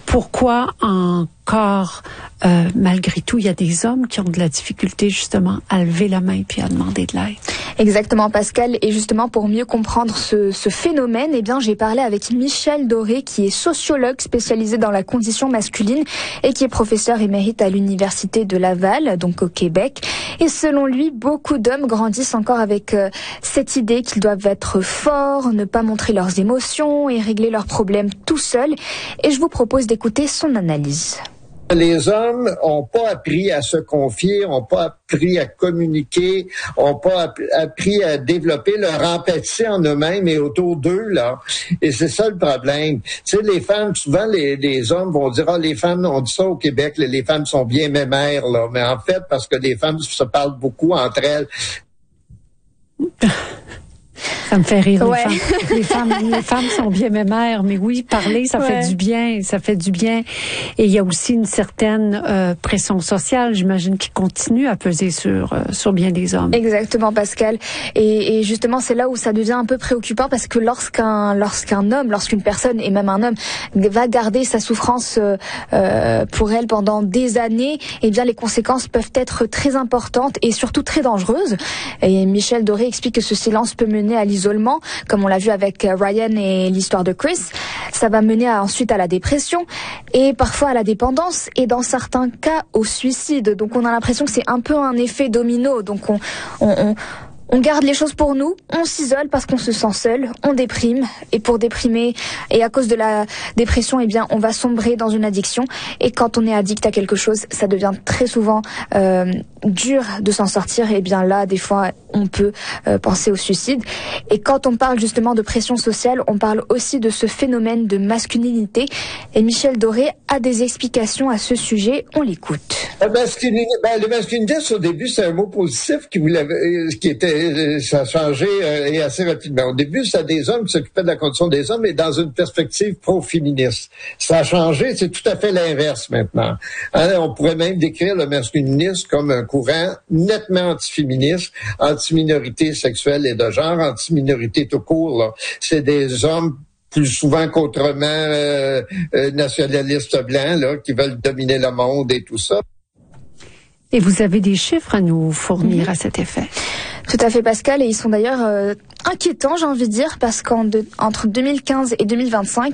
pourquoi encore, malgré tout, il y a des hommes qui ont de la difficulté justement à lever la main puis à demander de l'aide. Exactement, Pascal. Et justement, pour mieux comprendre ce phénomène, eh bien, j'ai parlé avec Michel Doré, qui est sociologue spécialisé dans la condition masculine et qui est professeur émérite à l'Université de Laval, donc au Québec. Et selon lui, beaucoup d'hommes grandissent encore avec cette idée qu'ils doivent être forts, ne pas montrer leurs émotions et régler leurs problèmes tout seuls. Et je vous propose d'écouter son analyse. Les hommes n'ont pas appris à se confier, n'ont pas appris à communiquer, n'ont pas appris à développer leur empathie en eux-mêmes et autour d'eux, là. Et c'est ça le problème. Tu sais, les femmes, souvent, les hommes vont dire, les femmes, on dit ça au Québec, les femmes sont bien mémères, là. Mais en fait, parce que les femmes se parlent beaucoup entre elles. Ça me fait rire, ouais. Les femmes sont bien mémères, mais oui, parler, ça fait du bien, Et il y a aussi une certaine pression sociale, j'imagine, qui continue à peser sur bien des hommes. Exactement, Pascal. Et justement, c'est là où ça devient un peu préoccupant, parce que lorsqu'une personne, et même un homme, va garder sa souffrance pour elle pendant des années, eh bien, les conséquences peuvent être très importantes et surtout très dangereuses. Et Michel Doré explique que ce silence peut mener à l'isolement, comme on l'a vu avec Ryan et l'histoire de Chris. Ça va mener ensuite à la dépression et parfois à la dépendance et dans certains cas au suicide. Donc on a l'impression que c'est un peu un effet domino. Donc on garde les choses pour nous, on s'isole parce qu'on se sent seul, on déprime, et pour déprimer, et à cause de la dépression, eh bien, on va sombrer dans une addiction, et quand on est addict à quelque chose, ça devient très souvent dur de s'en sortir, et bien là, des fois, on peut penser au suicide. Et quand on parle justement de pression sociale, on parle aussi de ce phénomène de masculinité, et Michel Doré a des explications à ce sujet, on l'écoute. Le masculinité, au début, c'est un mot positif ça a changé et assez rapidement. Au début, c'était des hommes qui s'occupaient de la condition des hommes, mais dans une perspective pro-féministe. Ça a changé, c'est tout à fait l'inverse maintenant. On pourrait même décrire le masculinisme comme un courant nettement antiféministe, anti-minorité sexuelle et de genre, anti-minorité tout court, là. C'est des hommes plus souvent qu'autrement nationalistes blancs, là, qui veulent dominer le monde et tout ça. Et vous avez des chiffres à nous fournir à cet effet? Tout à fait, Pascal, et ils sont d'ailleurs inquiétants, j'ai envie de dire, parce qu'entre 2015 et 2025,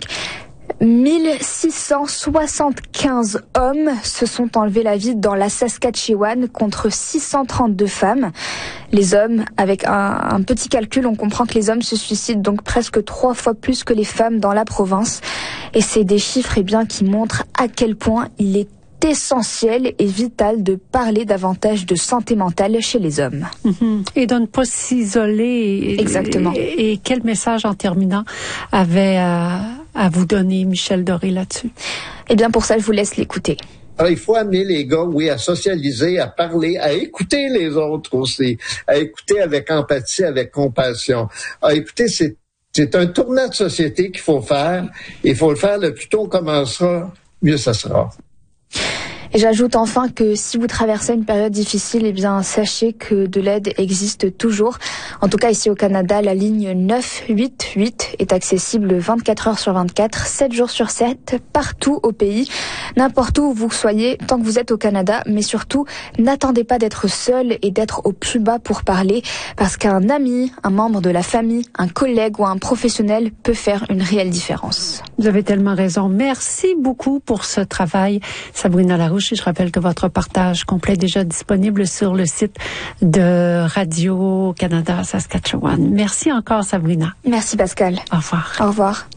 1675 hommes se sont enlevés la vie dans la Saskatchewan contre 632 femmes. Les hommes, avec un petit calcul, on comprend que les hommes se suicident donc presque 3 fois plus que les femmes dans la province. Et c'est des chiffres qui montrent à quel point il est essentiel et vital de parler davantage de santé mentale chez les hommes. Et de ne pas s'isoler. Exactement. Et quel message en terminant avait à vous donner Michel Doré là-dessus? Eh bien, pour ça, je vous laisse l'écouter. Alors, il faut amener les gars, à socialiser, à parler, à écouter les autres aussi, à écouter avec empathie, avec compassion. Alors, écoutez, c'est un tournant de société qu'il faut faire. Il faut le faire le plus tôt on commencera, mieux ça sera. Et j'ajoute enfin que si vous traversez une période difficile, eh bien, sachez que de l'aide existe toujours. En tout cas, ici au Canada, la ligne 988 est accessible 24 heures sur 24, 7 jours sur 7, partout au pays, n'importe où vous soyez, tant que vous êtes au Canada. Mais surtout, n'attendez pas d'être seul et d'être au plus bas pour parler, parce qu'un ami, un membre de la famille, un collègue ou un professionnel peut faire une réelle différence. Vous avez tellement raison. Merci beaucoup pour ce travail, Sabrina Larouche. Je rappelle que votre partage complet est déjà disponible sur le site de Radio-Canada Saskatchewan. Merci encore, Sabrina. Merci, Pascal. Au revoir. Au revoir.